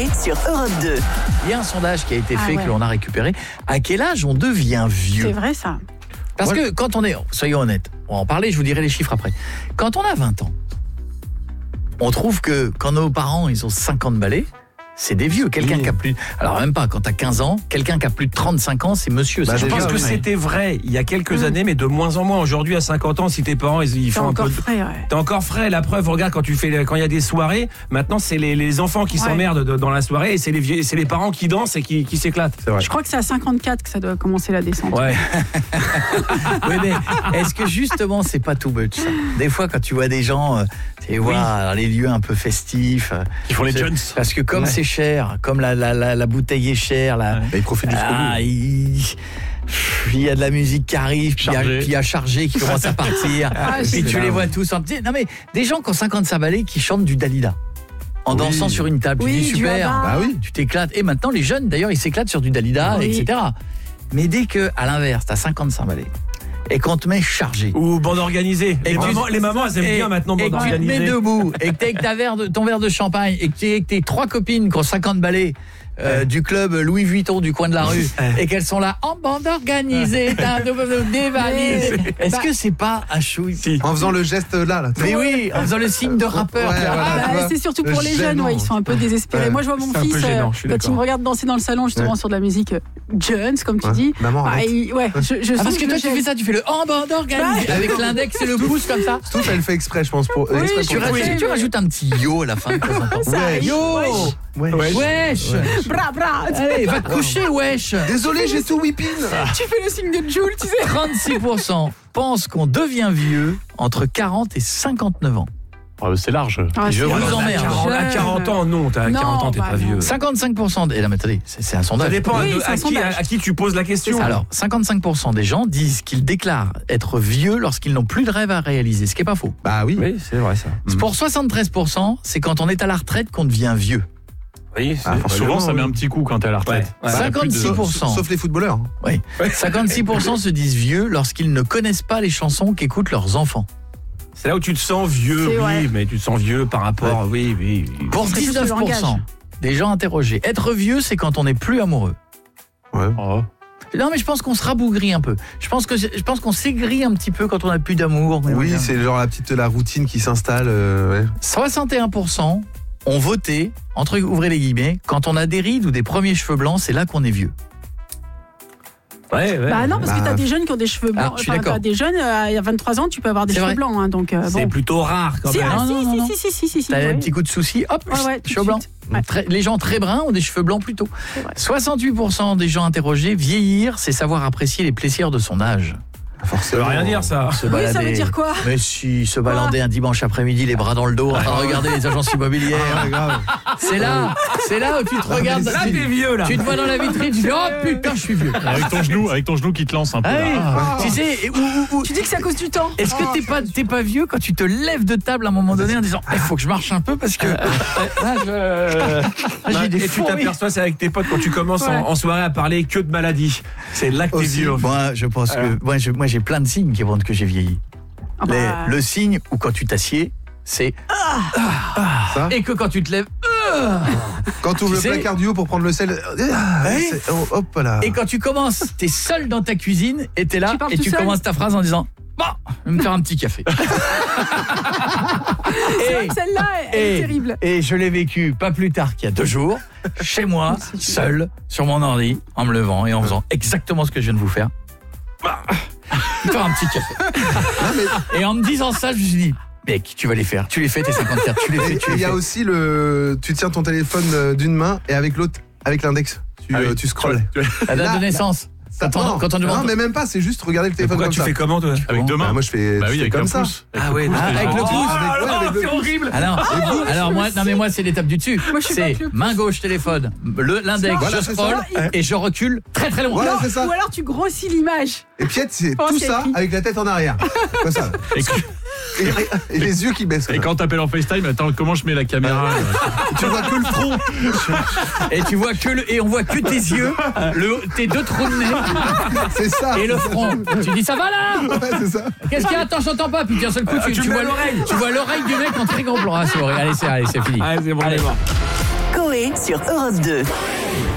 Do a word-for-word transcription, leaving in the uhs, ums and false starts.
sur Europe deux. Il y a un sondage qui a été Ah fait, ouais. que l'on a récupéré. À quel âge on devient vieux ? C'est vrai ça. Parce Ouais. que quand on est, soyons honnêtes, on va en parler, je vous dirai les chiffres après. Quand on a vingt ans, on trouve que quand nos parents, ils ont cinquante balais, c'est des vieux. Quelqu'un Oui. qui a plus... Alors même pas, quand t'as quinze ans, quelqu'un qui a plus de trente-cinq ans, c'est monsieur. Bah, c'est je Je déjà, pense que oui. c'était vrai il y a quelques Mm. années, mais de moins en moins. Aujourd'hui, à cinquante ans, si tes parents ils, ils C'est font un encore peu. frais, ouais. T'es encore frais. La preuve, regarde quand tu fais, quand il y a des soirées. Maintenant, c'est les, les enfants qui Ouais. s'emmerdent de- dans la soirée, et c'est les vieux, c'est les parents qui dansent et qui, qui s'éclatent. C'est vrai. Je crois que c'est à cinquante-quatre que ça doit commencer la descente. Ouais. Oui, mais est-ce que justement, c'est pas too much ça ? Des fois, quand tu vois des gens, euh, tu les vois dans les lieux un peu festifs. euh, Ils font les c'est- Jones. Parce que comme Ouais. c'est cher, comme la, la, la, la bouteille est chère, la, Ouais. Bah, il profite jusqu'au ah, bout. il... il y a de la musique qui arrive, puis il y a- Chargé. puis il y a chargé qui commence à partir, Ah, et puis c'est tu là. les vois tous en... Non mais, des gens qui ont cinquante-cinq balais qui chantent du Dalida. En Oui. dansant sur une table, Oui, tu dis du super, Abba. Bah oui. tu t'éclates. Et maintenant les jeunes, d'ailleurs, ils s'éclatent sur du Dalida, Oui. et cetera. Mais dès que, à l'inverse, t'as cinquante-cinq balais, et qu'on te met chargé, Ou bande organisée. Et Les, tu- mamans, les mamans, elles aiment et, bien maintenant et bande que tu te mets organisée. debout, et que t'es avec ta verre de, ton verre de champagne, et que t'es avec tes trois copines qui ont cinquante balais, euh, du club Louis Vuitton du coin de la rue, et qu'elles sont là en bande organisée, t'as des valises. Est-ce Bah- que c'est pas un chouille? En faisant le geste là, là. Mais oui, en faisant le signe de rappeur. Ouais, tu vois. voilà. Ah, tu vois, c'est surtout le pour les jeunes, gênant. ouais, ils sont un peu désespérés. Ouais. Moi, je vois mon C'est un fils peu gênant, euh, je suis quand il d'accord. me regarde danser dans le salon, justement Ouais. sur de la musique euh, Jones, comme tu Ouais. dis. Maman, Ah, arrête. il- ouais, je, je Ah, sens parce que je toi le tu gêne. fais ça, tu fais le en bande organisée Ouais. avec l'index et le pouce comme ça. Tout, elle fait exprès, je pense. Pour, Oui, exprès Tu, pour Oui. rajoutes, tu rajoutes un petit yo à la fin de temps en temps. Ça Ouais. arrive, Yo wesh. Ouais. Ouais. Wesh Bra, bra. Allez, va te coucher, wesh. Désolé, j'ai tout whipping. Tu fais le signe de Jules, tu sais. trente-six pour cent pensent qu'on devient vieux entre quarante et cinquante-neuf ans. Ah, c'est large. Ah, Je c'est vous vrai. emmerde. À quarante ans, non. T'as Non, quarante ans, t'es bah pas non. vieux. cinquante-cinq pour cent, et là, mais attendez, c'est c'est un Ça sondage. dépend Oui, de- c'est un à, qui, sondage. à, à qui tu poses la question. Alors, cinquante-cinq pour cent des gens disent qu'ils déclarent être vieux lorsqu'ils n'ont plus de rêve à réaliser, ce qui n'est pas faux. Bah oui. Oui, c'est vrai ça. Pour soixante-treize pour cent, c'est quand on est à la retraite qu'on devient vieux. Oui, Ah, c'est- Souvent, ça oui. met un petit coup quand t'es à la retraite. Ouais. Ça a plus de- cinquante-six pour cent. Sauf, sauf les footballeurs. Oui. cinquante-six pour cent se disent vieux lorsqu'ils ne connaissent pas les chansons qu'écoutent leurs enfants. c'est là où tu te sens vieux, C'est oui, vrai. mais tu te sens vieux par rapport, oui, oui. oui. Pour serait plus dix-neuf pour cent le langage. des gens interrogés, être vieux, c'est quand on n'est plus amoureux. Ouais. Oh. Non, mais je pense qu'on se rabougrit un peu. Je pense que je pense qu'on s'aigrit un petit peu quand on n'a plus d'amour. Oui, c'est genre la petite la routine qui s'installe. euh, ouais. soixante et un pour cent ont voté, entre ouvrez les guillemets, quand on a des rides ou des premiers cheveux blancs, c'est là qu'on est vieux. Ouais, ouais. Bah non, parce que Bah, t'as des jeunes qui ont des cheveux Ah, blancs. je suis Enfin, d'accord. t'as des jeunes, euh, il y a vingt-trois ans, tu peux avoir des C'est cheveux vrai. blancs. Hein, donc, euh, C'est bon. plutôt rare quand Si, même. ah, Non, si, non, non, non. si, si, si, si, si, T'as ouais. un petit coup de souci, hop, Ouais, ouais, tout de cheveux blancs. suite. Ouais. Très- les gens très bruns ont des cheveux blancs plus tôt. C'est vrai. soixante-huit pour cent des gens interrogés, vieillir, c'est savoir apprécier les plaisirs de son âge. Ça Forcément. veut rien dire ça. Se Oui, ça veut dire quoi? Mais si, se balader un dimanche après-midi, les bras dans le dos, en train de regarder les agences immobilières. Ah, ouais, grave. C'est là, c'est là où tu te regardes. Là, tu, t'es vieux là. tu te vois dans la vitrine, tu fais oh putain, je suis vieux. Avec ton genou, avec ton genou qui te lance un peu. Ah oui, là. tu sais, et où- où- où- Tu dis que c'est à cause du temps. est-ce que t'es pas, t'es pas vieux quand tu te lèves de table à un moment donné en disant il faut que je marche un peu parce que là, je- là, j'ai des Et tu fourmis. t'aperçois, c'est avec tes potes quand tu commences en, Ouais. en soirée à parler que de maladies. C'est là que t'es Aussi. vieux. Moi, je pense que moi, je- moi, j'ai plein de signes qui montrent que j'ai vieilli. Ah bah, Les- le signe où quand tu t'assieds, c'est Ça. et que quand tu te lèves Quand tu ouvres Tu le sais- placard du haut pour prendre le sel. ah, Ouais. c'est- oh, hop là. et quand tu commences, t'es seul dans ta cuisine et t'es là Tu parles et tout tu seul commences ta phrase en disant bon, je vais me faire un petit café. c'est vrai et, que celle-là, elle est et- terrible. et je l'ai vécu pas plus tard qu'il y a deux jours, chez moi, seul, sur mon ordi, en me levant et en faisant exactement ce que je viens de vous faire. Bah, me faire un petit café. Non, mais- Et en me disant ça, je me suis dit, mec, tu vas les faire. Tu les fais tes cinquante-quatre, tu les fais, Et tu il les y a fais. aussi le. Tu tiens ton téléphone euh, d'une main et avec l'autre, avec l'index, tu, Ah oui. euh, tu scrolles. La date Là, de naissance. Quand on, non, quand on demande. non, mais même pas, c'est juste regarder le Mais téléphone pourquoi comme tu ça. fais comment toi Avec deux Bah, mains. moi je fais, Bah je oui, fais avec comme un ça. pouce. Ah ouais, Ah, avec le pouce. Avec- ouais, avec le- c'est horrible. Alors, alors moi, non mais moi c'est l'étape du dessus. Moi, je suis C'est pas plus. main gauche téléphone, le l'index, Voilà, je c'est scrolle ça. et je recule très très loin. Voilà, Non, c'est ça. Ou alors tu grossis l'image. Et Piet, c'est Oh, tout c'est ça écrit. avec la tête en arrière. Comme ça. Et, que- Et, et les yeux qui baissent. et quand t'appelles en FaceTime, attends, comment je mets la caméra là tu vois que le front. Et tu vois que le, et on voit que tes yeux, le, tes deux trous de nez C'est ça. et le front. Tu dis ça va là? Ouais, c'est ça. Qu'est-ce qu'il y a? Attends, j'entends pas. Puis d'un seul coup, tu, tu tu mets vois l'oreille. Tu vois l'oreille du mec en très gros plan. Ah, c'est horrible. Allez, c'est allez, c'est fini. Allez, c'est bon, Allez. allez voir. Coé Coé sur Europe deux.